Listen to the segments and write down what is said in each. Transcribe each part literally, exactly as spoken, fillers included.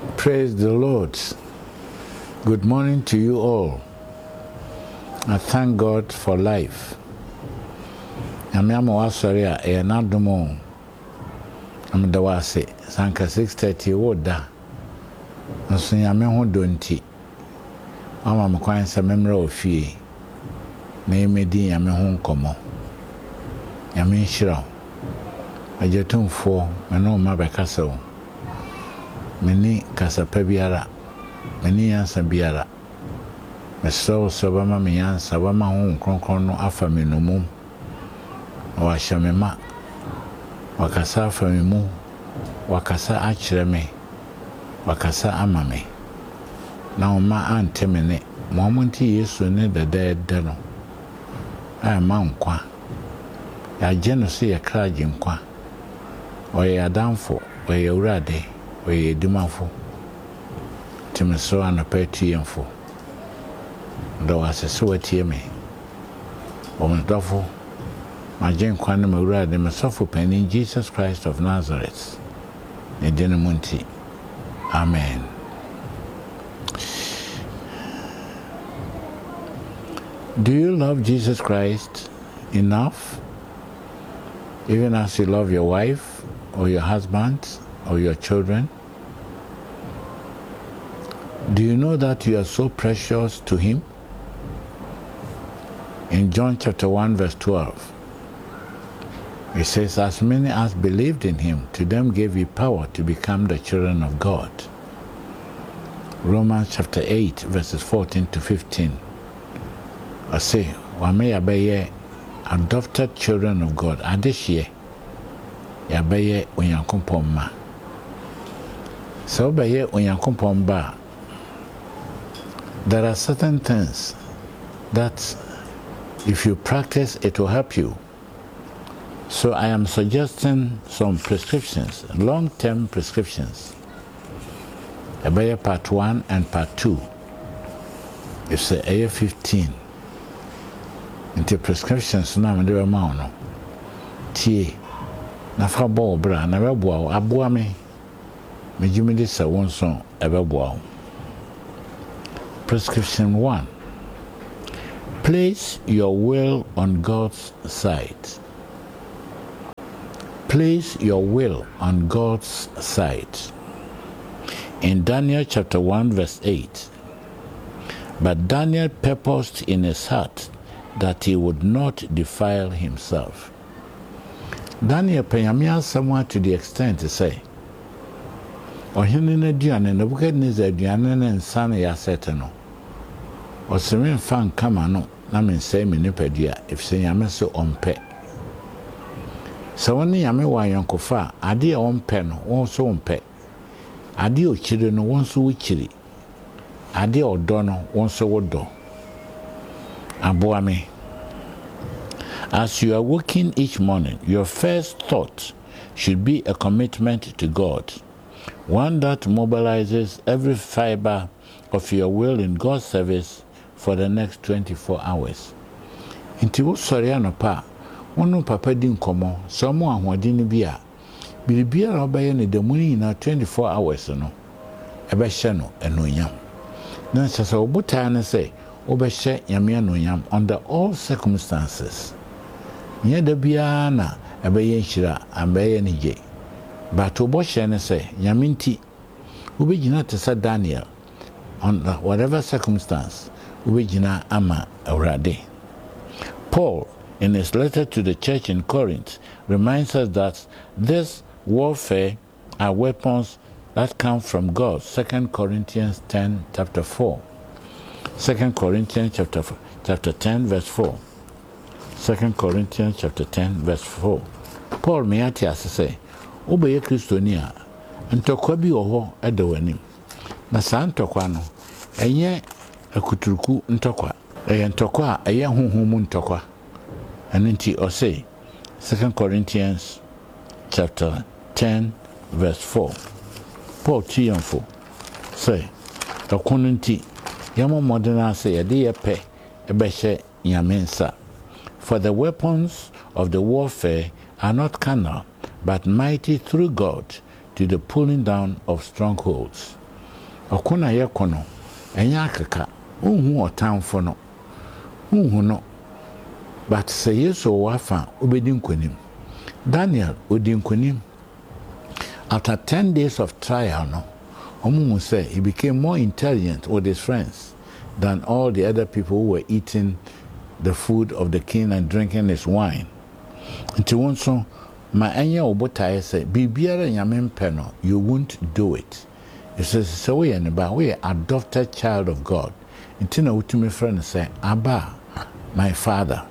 Praise the Lord. Good morning to you all. I thank God for life. I'm sorry, I am not the moon. I'm the wase. Sanka six thirty woda. And so I'm a don't. I'm a quite some memory of fee. Name me dear, I'm a home como. I'm in Shiro. I just don't for my no mother castle. Many Casape biara, many answer biara. My soul sabama me answer, Wama home cronkron afa me no mum. Or Shamema Wakasa for me mu, Wakasa achre me, Wakasa ama me. Now ma aunt temene, Momenti yesu ne the dead deno. I am kwa. Ya genosi ya kraji nkwa. Oye ya damfo, oye ya urade. We dimafo Timiso and a petty info. Though as a sweaty me. Woman Duffo, my Jane Quantum Urad, the Masofo penny Jesus Christ of Nazareth. Edinamunti. Amen. Do you love Jesus Christ enough? Even as you love your wife or your husband? Or your children? Do you know that you are so precious to him? In John chapter one verse twelve, it says, as many as believed in him, to them gave he power to become the children of God. Romans chapter eight verses fourteen to fifteen. I say, wame yabeye adopted children of God. Adeshie yabeye onyankopon. So by here when you come back, there are certain things that if you practice, it will help you. So I am suggesting some prescriptions, long-term prescriptions. About part one and part two. It's a year fifteen. Into prescriptions now and the amount. Tie. Nafa bo bra na bebo aboa me. Mejimidi sa wonson ebeboa. Prescription one. Place your will on God's side. Place your will on God's side. In Daniel chapter one verse eight. But Daniel purposed in his heart that he would not defile himself. Daniel penyamia somewhat to the extent to say, Ohene na duane na Nebukadnezar duane na nsa na ya sete no. Oseme fan kama no na me nsɛ me nipadua efise nyame so ompe. So woni nyame wa yonkofa ade a ompe no won so ompe. Ade ochire no won so wochiri. Ade odo no won so wodo. Aboa me. As you are waking each morning, your first thought should be a commitment to God. One that mobilizes every fiber of your will in God's service for the next twenty-four hours. Inti wo sori anopa, wonu papa di nkomo, so mo ahode ni bia. Biribia na obaye ne demuni na twenty-four hours no. Ebe hye no enonyam. Na sasa obuta na say, obe hye nyame enonyam under all circumstances. Nye da bia na ebe ye nhira, ambe ye nije. But Oboshen say, Yaminti, Ubijina Tessa Daniel, on whatever circumstance, Ubijina Ama Urade. Paul, in his letter to the church in Corinth, reminds us that this warfare are weapons that come from God. Second Corinthians ten, chapter four. Second Corinthians chapter, chapter ten, verse four. Second Corinthians chapter ten, verse four. Paul Meatias say, Obeye Kristonia, ntokwa bi oho edawanim. Na sa ntokwa no, enye akuturuku ntokwa. Eye ntokwa eye honhom ntokwa. Aninti o say Second Corinthians chapter ten verse four. Paul Tianfo say, Okununti, yamo modena say yede yepe ebehye nyamensa. For the weapons of the warfare are not carnal, but mighty through God to the pulling down of strongholds, Okuna ye kono. Enya akaka. Unhu otamfo no. Unhu no. But say yes or wafa obedi nkwanim. Daniel odi nkwanim. After ten days of trial, no, Omumu said he became more intelligent with his friends than all the other people who were eating the food of the king and drinking his wine. Until one so, my anya obotaye said, Bibiara nyame mpeno, you won't do it. It says, so we are we are adopted child of God. Until now, to my friend say, Abba, my father.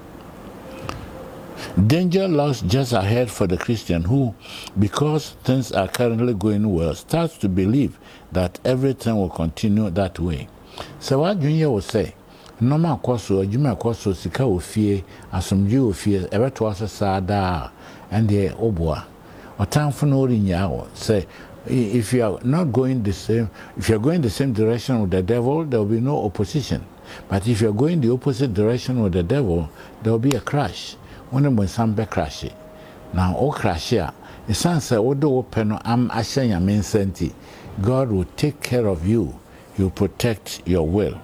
Danger lurks just ahead for the Christian who, because things are currently going well, starts to believe that everything will continue that way. So what Junior will say, Normal kwaso, Juma kwaso, sika ofie, asomdwe ofie, ebe to asa sada, and the obwa. Or time for no rinya, say, if you are not going the same, if you are going the same direction with the devil, there will be no opposition. But if you are going the opposite direction with the devil, there will be a crash. When when some be crash now all crash here the son say odo open no am ahye nyame nsenti God will take care of you. He will protect your will.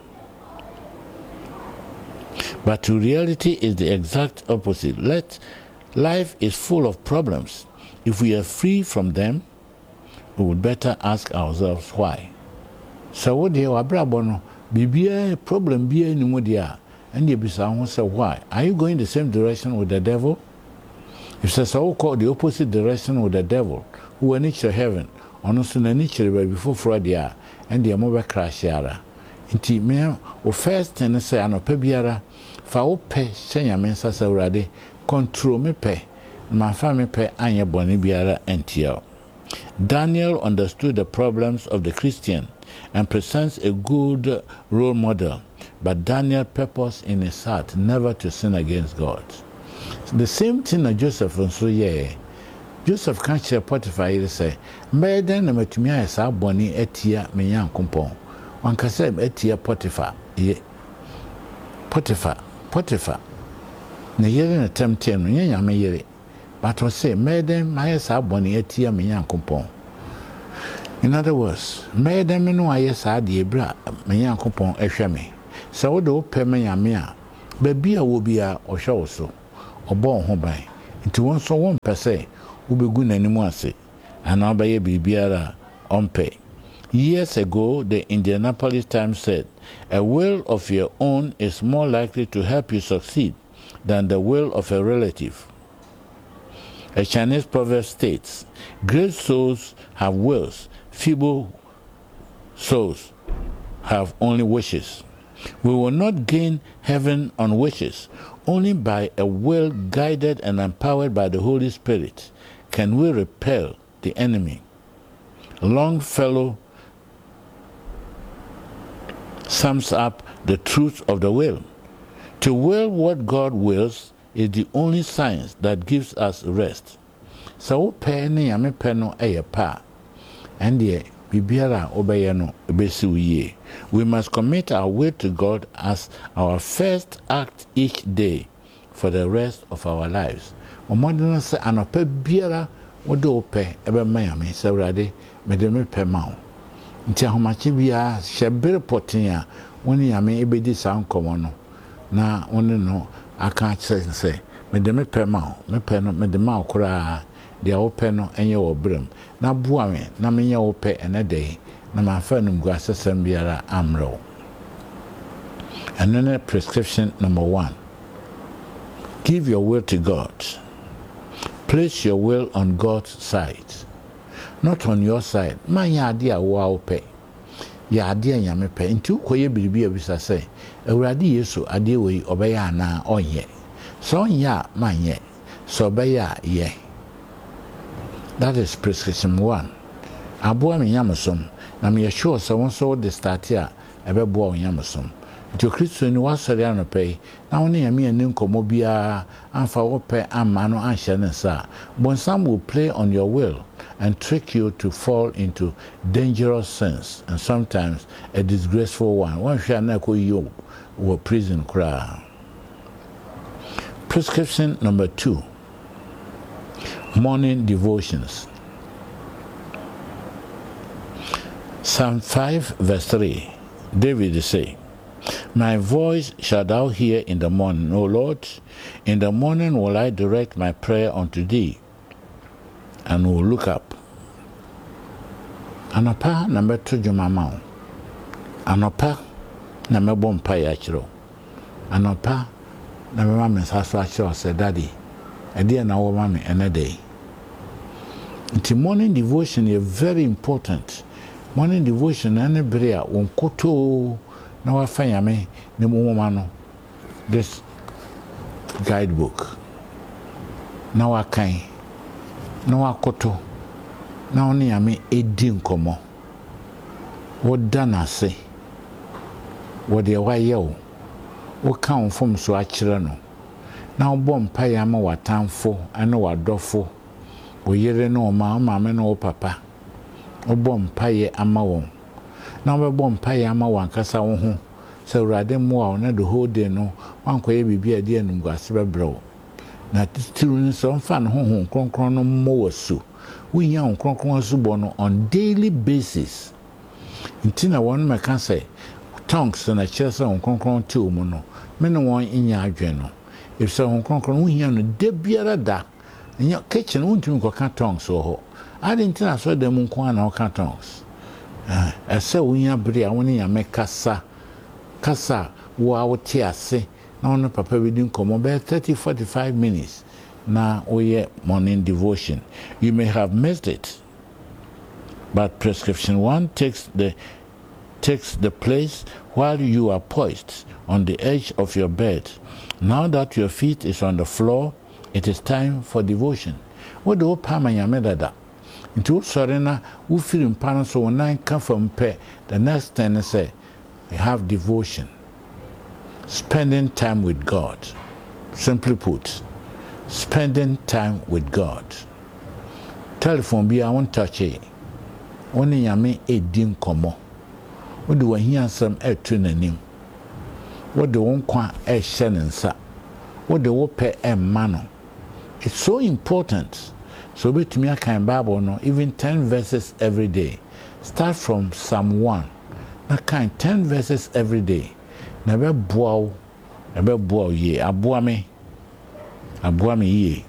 But the reality is the exact opposite. Let life is full of problems. If we are free from them, we would better ask ourselves why. So what do you abrabo no bibia problem bia ni mu dia. And you say, why? Are you going the same direction with the devil? If it's so called the opposite direction with the devil, who will reach to heaven, honestly, the nature before Friday, and the mobile crash yara. Inti me o first and say, ano pebiara, fa o pe, shenya mensa sa urade, control me pe, my family pe, anya boni biara entiel. Daniel understood the problems of the Christian and presents a good role model. But Daniel purposed in his heart never to sin against God. The same thing that Joseph and so yeah. Joseph can't share Potiphar he say, "May then the metumia is our bonny etia me yan compon." One can say etia Potiphar. Ye Potiphar, Potiphar. Ne yere attempt ten no nya me yere. But was say, "May then my is our bonny etia me yan compon." In other words, may then me no ayes a de bra me yan compon ehwe me. So do peme yamia baby a wo bia o hwe so obo ho ban nti won so won pese wo begu nanimu ase ana obaye bibiara onpe. Years ago the Indianapolis Times said a will of your own is more likely to help you succeed than the will of a relative. A Chinese proverb states, great souls have wills, feeble souls have only wishes. We will not gain heaven on wishes. Only by a will guided and empowered by the Holy Spirit can we repel the enemy. Longfellow sums up the truth of the will. To will what God wills is the only science that gives us rest. So penny ame peno eye pa. And the bibiara obeye no ebesi uye. We must commit our will to God as our first act each day for the rest of our lives. Omodena se anope biara wodo ope ebe mayame se urade mede me pe ma. Nti ahomachi bia shebere potin a woni yame ebedi sa nkomo no na woni no aka kire se mede me pe ma me pe no mede ma okura de ope no enye wo brem na bua me na menye ope enede na mafa num gu asesem biara amro. And then prescription number one, give your will to God. Place your will on God's side, not on your side. Man ya ade a wo ope ya ade anyame pe nti ukoye biribi abisa say awurade Yesu ade we obeya ana onye so nya manye so obeya ye. That is prescription one. Aboa me nyamesom na me sure so won so the start here ebeboa nyamesom. Nti Kristo ni wasori anope na woni yame ani nkomo bia amfa wo pe amma no anhye ne sa. Bonsam will play on your will and trick you to fall into dangerous sins and sometimes a disgraceful one. One shall not go you or prison cry. Prescription number two, morning devotions. Psalm five verse three, David say, my voice shalt thou hear in the morning, O Lord. In the morning will I direct my prayer unto thee, and will look up. Anapa na meto dwuma ma wo. Anapa na mebɔ mpaeɛ akyerɛ wo. Anapa na mema me nsa so akyerɛ wo sɛ daddy, ɛdeɛ na wo ma me ɛnɛ day. Nti morning devotion is very important. Morning devotion ɛne bere a wo nkoto na wafa nyame ne mu nwoma no, this guidebook na wakan na wakoto na wo ne nyame edi nkɔmmɔ. Woda n'ase wo de wayɛ wo, woka wo mfom so akyerɛ no, na wobɔ mpaeɛ ama watamfo ane wadɔfo, wo yere ne wo ma, wo maame ne wo papa, wobɔ mpaeɛ ama wɔn, na wobɛbɔ mpaeɛ ama wankasa wo ho sɛ Awurade mmoa wo na the whole day no wankɔyɛ biribi a de animguase bɛbrɛ wo. Na titiri no sɛ ɔmfa ne honhom kronkron no mmɔ wɔ so, wonya wo kronkron asubɔ no on daily basis. Nti na wɔn mɛka sɛ tongues na kyerɛ sɛ wo kronkron te wo mu no, me ne wɔn nya adwene no. Ɛfisɛ wo kronkron wohia no da biara da. Nya kitchen wontumi kɔka tongues wɔ hɔ. Ade nti na so da mu nko ana wɔka tongues. Ɛsɛ wonya bere a wo ne nyame kasa kasa wo a wote ase na wo ne papa bi di nkɔmmɔ bɛyɛ thirty to forty-five minutes na woyɛ morning devotion. You may have missed it, but prescription one takes the takes the place while you are poised on the edge of your bed. Now that your feet is on the floor, it is time for devotion. What do pa ma nyame dada? Nti wo sɔre na wo firi mpa no so wo nan ka fam pɛ, the next thing is say you have devotion, spending time with God. Simply put, spending time with God. Telephone bi a won touch it, won nyame edi nkɔmmɔ. Wo de wahia asɛm ɛto n'anim, wo de wo nkwa ɛhyɛ ne nsa, wo de wo pɛ ɛmma no. It's so important. So betumi akan Bible no, even ten verses every day. Start from Psalm one. Na kan ten verses every day. Na be boa wo, na be boa wo ye, aboa me. Aboa me ye.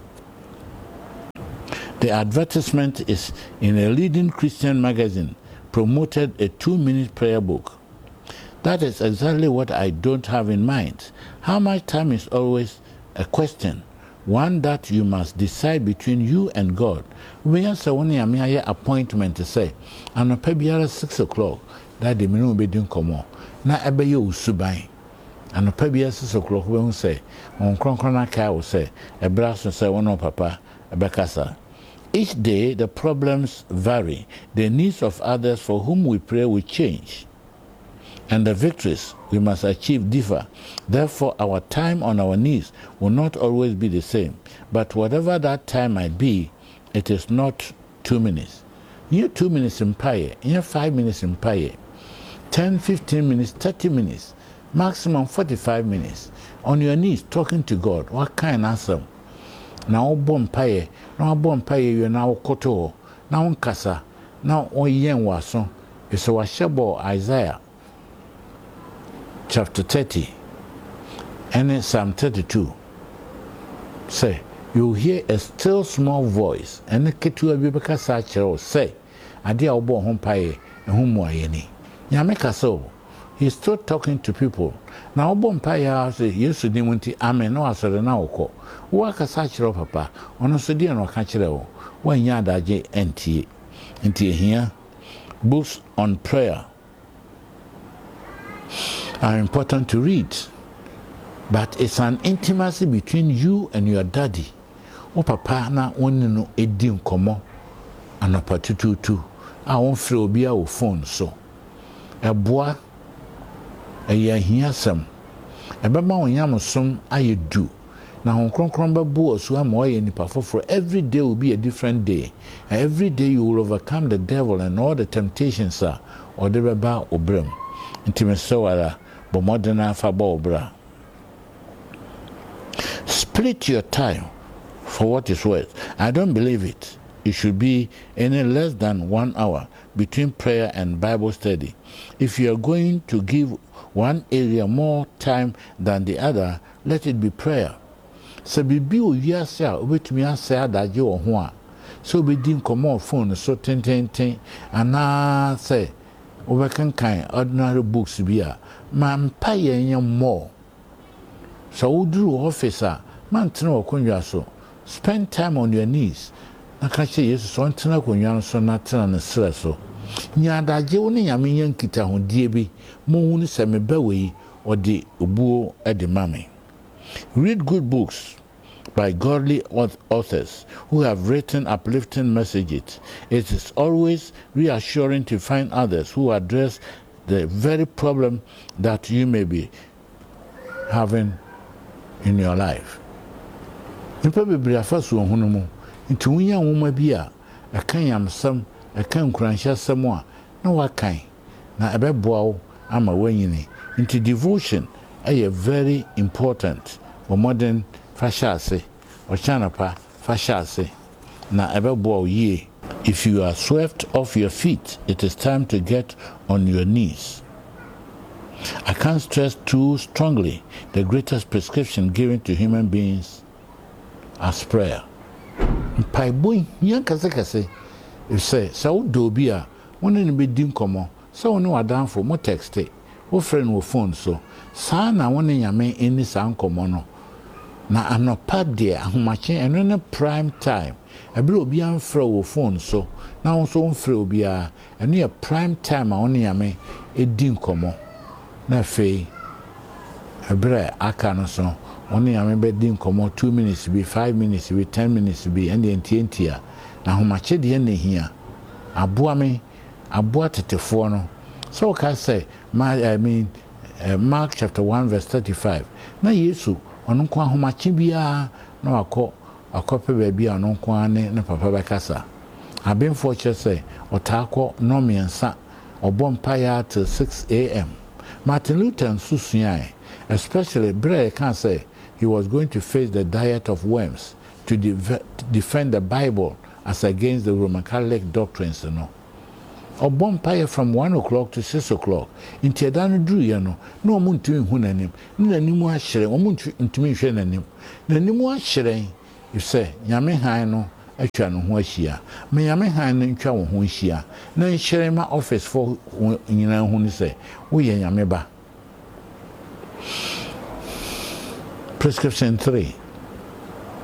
The advertisement is in a leading Christian magazine promoted a two-minute prayer book. That is exactly what I don't have in mind. How much time is always a question, one that you must decide between you and God. We answer one year, me appointment to say, and a pebiara six o'clock, that the minimum be doing come na ebe ye usubai. And a pebiara six o'clock, we will say, on Croncrona car will say, a brass will say, one no papa, a becassa. Each day, the problems vary. The needs of others for whom we pray will change, and the victories we must achieve differ. Therefore, our time on our knees will not always be the same. But whatever that time might be, it is not two minutes. You two minutes in prayer, you five minutes in prayer, ten, fifteen minutes, thirty minutes, maximum forty-five minutes on your knees talking to God. What kind of answer? Now, bomb paye, now bomb paye, you now koto, now kasa, now on yen wason. It's a washabo Isaiah chapter thirty and Psalm thirty-two. Say, you hear a still small voice, and the ketu abibaka sachero say, Adia obo home paye, and whom wayeni. Yameka so. He's still talking to people. Now, Bompire say, yes, to Dimunti, Amen, no, as a now. Work a sachero papa, on a Sudian or Cachero, one yada j n t. Into here, books on prayer are important to read, but it's an intimacy between you and your daddy. O papa na one no edi nkomo anopa tututu a won frɛ obi a wo phone so eboa ɛyɛ hiasam ɛbɛma wo nyamosom ayedu na hon kronkron bɛbo osu ama ɔyɛ nipa foforo. Every day will be a different day, and every day you will overcome the devil and all the temptations are or the bɛba obrem intimesewara bo modena fa ba obra. Split your time for what is worth. I don't believe it. it should be any less than one hour between prayer and Bible study. If you are going to give one area more time than the other, let it be prayer. So bibi o wiase a obetumi ase adaje wo ho a so obedi nkomo phone so tententen ana say obekankan ordinary books bi a man pa yen more. So uduru office a man tena okonwa so spend time on your knees. Na ka che yesu so ntena okonwa so na tena ne sere so nya adaje wo ne nyame yan kita ho die bi mo hu ne se me ba we odi obuo e de mame. Read good books by godly authors who have written uplifting messages. It is always reassuring to find others who address the very problem that you may be having in your life. Nipa bebre afaso hunu mu nti wunya nwoma bi a akan yamsam akan kuransha samwa na wakan na ebeboa wo ama wanyini. Nti devotion is very important for modern fashase or chanapa fashase na ebeboa ye. If you are swept off your feet, it is time to get on your knees. I can't stress too strongly the greatest prescription given to human beings as prayer. Pai boy yan kase kase if say so do bi a won ne be dim komo so won wadanfo mo text wo friend wo phone so sa na won nyame eni sa nkomo no na anopa de ahomache eno ne prime time abire obi anfra wo phone so na won so onfra obi a eno ye prime time a won nyame edi nkomo na fe abire aka no so won nyame be di nkomo two minutes be five minutes be ten minutes be and entientia na ahomache de na hia aboa me aboa tetefo no so ka say I mean uh, Mark chapter one verse thirty-five na yesu ono kwa ahomache bia na wako akope ba bia ono kwa ne na papa bakasa abenfo che say otako no miensa obompa ya till six a m Martin Luther susuai especially Bray can say he was going to face the diet of worms to de defend the Bible as against the Roman Catholic doctrines, you know. Obompire from one o'clock to six o'clock. In Tiadano drew, you know, no muntu hunanim, no anymore shere, or muntu intimi shenanim. The nimua shere, you say, Yame Hino, a chan huashia, may Yame Hino in chow huashia, no shere my office for you know, who say, we yameba. Prescription three.